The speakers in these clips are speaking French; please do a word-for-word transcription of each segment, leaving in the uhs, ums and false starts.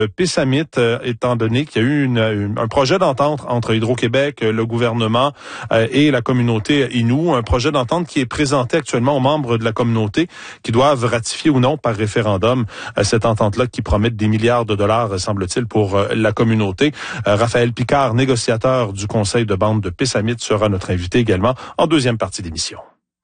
Pessamit, euh, étant donné qu'il y a eu une, une, un projet d'entente entre Hydro-Québec, le gouvernement euh, et la communauté Innu, un projet d'entente qui est présenté actuellement aux membres de la communauté qui doivent ratifier ou non par référendum euh, cette entente-là qui promet des milliards de dollars, semble-t-il, pour euh, la communauté. Euh, Raphaël Picard, négociateur du conseil de bande de Pessamit, sera notre invité également en deuxième partie d'émission.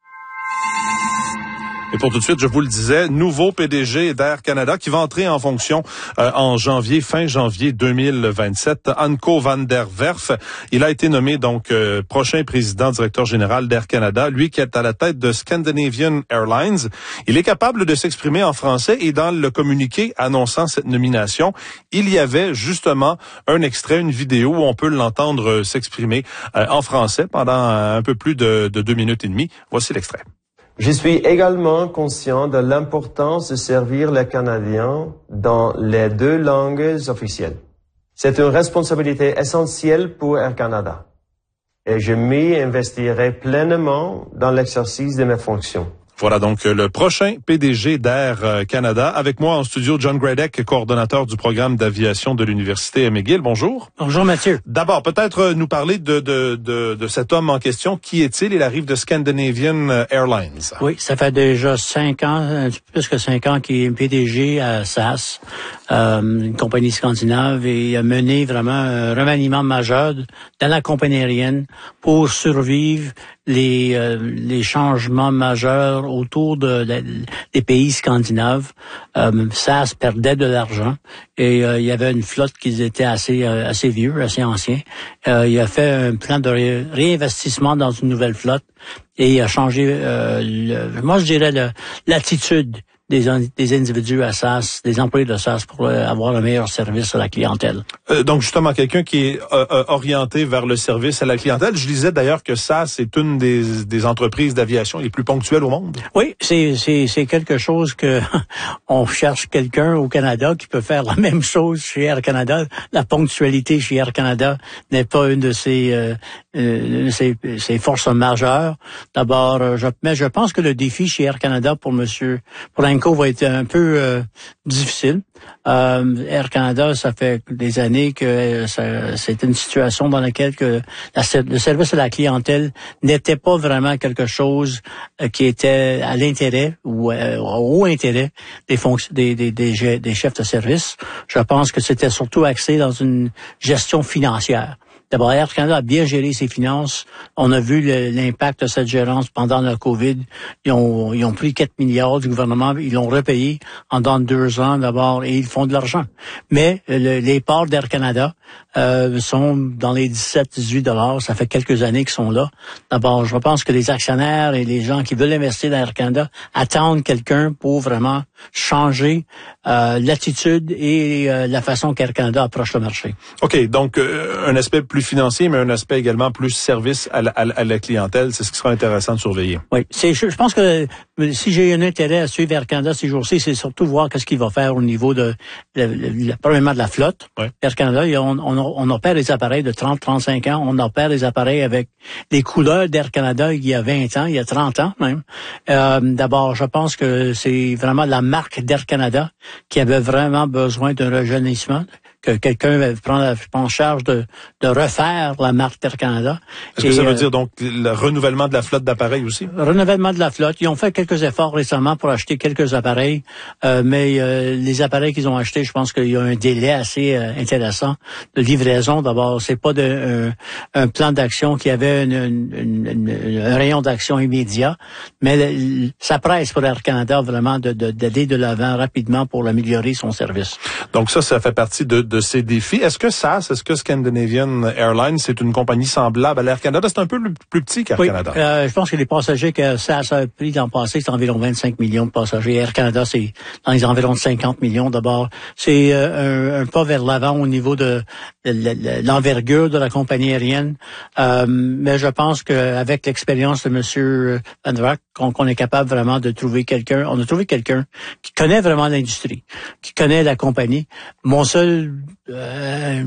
Et pour tout de suite, je vous le disais, nouveau P D G d'Air Canada qui va entrer en fonction euh, en janvier, fin janvier deux mille vingt-sept. Anko van der Werf, il a été nommé donc euh, prochain président directeur général d'Air Canada, lui qui est à la tête de Scandinavian Airlines. Il est capable de s'exprimer en français et dans le communiqué annonçant cette nomination, il y avait justement un extrait, une vidéo où on peut l'entendre euh, s'exprimer euh, en français pendant un peu plus de, de deux minutes et demie. Voici l'extrait. Je suis également conscient de l'importance de servir les Canadiens dans les deux langues officielles. C'est une responsabilité essentielle pour Air Canada et je m'y investirai pleinement dans l'exercice de mes fonctions. Voilà donc le prochain P D G d'Air Canada. Avec moi en studio, John Gradek, coordonnateur du programme d'aviation de l'Université McGill. Bonjour. Bonjour Mathieu. D'abord, peut-être nous parler de, de, de, de cet homme en question. Qui est-il? Il arrive de Scandinavian Airlines. Oui, ça fait déjà cinq ans, plus que cinq ans qu'il est P D G à S A S, euh, une compagnie scandinave, et il a mené vraiment un remaniement majeur dans la compagnie aérienne pour survivre les, euh, les changements majeurs autour de, de, des pays scandinaves. Euh, S A S perdait de l'argent et euh, il y avait une flotte qui était assez euh, assez vieux, assez ancien. Euh, il a fait un plan de ré- réinvestissement dans une nouvelle flotte et il a changé, euh, le, moi je dirais, le, l'attitude des, des individus à S A S, des employés de S A S pour avoir le meilleur service à la clientèle. Euh, donc justement, quelqu'un qui est euh, orienté vers le service à la clientèle. Je disais d'ailleurs que S A S est une des, des entreprises d'aviation les plus ponctuelles au monde. Oui, c'est, c'est, c'est quelque chose que on cherche quelqu'un au Canada qui peut faire la même chose chez Air Canada. La ponctualité chez Air Canada n'est pas une de ses, euh, une de ses, ses forces majeures. D'abord, je, mais je pense que le défi chez Air Canada pour Monsieur, pour Anko va être un peu euh, difficile. Euh, Air Canada, ça fait des années que ça, c'est une situation dans laquelle que la, le service à la clientèle n'était pas vraiment quelque chose euh, qui était à l'intérêt ou euh, au intérêt des, fonction, des, des, des, des chefs de service. Je pense que c'était surtout axé dans une gestion financière. D'abord, Air Canada a bien géré ses finances. On a vu le, l'impact de cette gérance pendant la COVID. Ils ont, ils ont pris quatre milliards du gouvernement. Ils l'ont repayé en dans deux ans d'abord et ils font de l'argent. Mais le, les parts d'Air Canada euh, sont dans les dix-sept à dix-huit dollars. Ça fait quelques années qu'ils sont là. D'abord, je pense que les actionnaires et les gens qui veulent investir dans Air Canada attendent quelqu'un pour vraiment changer euh, l'attitude et euh, la façon qu'Air Canada approche le marché. OK, donc euh, un aspect plus financier, mais un aspect également plus service à la, à, à la clientèle. C'est ce qui sera intéressant de surveiller. Oui, c'est, je, je pense que si j'ai un intérêt à suivre Air Canada ces jours-ci, c'est surtout voir qu'est-ce qu'il va faire au niveau de, de, de, de premièrement de la flotte. Oui. Air Canada, on, on, on opère des appareils de trente à trente-cinq ans. On opère des appareils avec les couleurs d'Air Canada il y a vingt ans, il y a trente ans même. Euh, d'abord, je pense que c'est vraiment la marque d'Air Canada qui avait vraiment besoin d'un rajeunissement, que quelqu'un va prendre en charge de, de refaire la marque Air Canada. Est-ce que ça veut euh, dire donc le renouvellement de la flotte d'appareils aussi? Renouvellement de la flotte. Ils ont fait quelques efforts récemment pour acheter quelques appareils, euh, mais euh, les appareils qu'ils ont achetés, je pense qu'il y a un délai assez euh, intéressant de livraison. D'abord, c'est pas de, un, un plan d'action qui avait une, une, une, un rayon d'action immédiat, mais le, ça presse pour Air Canada vraiment de, de, d'aller de l'avant rapidement pour améliorer son service. Donc ça, ça fait partie de, de ces défis. Est-ce que S A S, est-ce que Scandinavian Airlines, c'est une compagnie semblable à l'Air Canada? C'est un peu plus petit qu'Air oui, Canada. Euh, je pense que les passagers que S A S a pris l'an passé, c'est environ vingt-cinq millions de passagers. Air Canada, c'est dans les environs de cinquante millions d'abord. C'est euh, un, un pas vers l'avant au niveau de, de, de l'envergure de la compagnie aérienne. Euh, mais je pense qu'avec l'expérience de M. Van der Werf, qu'on, qu'on est capable vraiment de trouver quelqu'un. On a trouvé quelqu'un qui connaît vraiment l'industrie, qui connaît la compagnie. Mon seul Euh,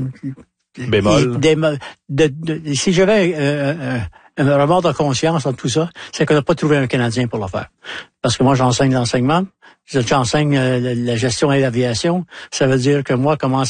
bémol. Des, de, de, de, si j'avais euh, un, un remords de conscience en tout ça, c'est qu'on n'a pas trouvé un Canadien pour le faire. Parce que moi, j'enseigne l'enseignement. j'enseigne la gestion et l'aviation. Ça veut dire que moi, comment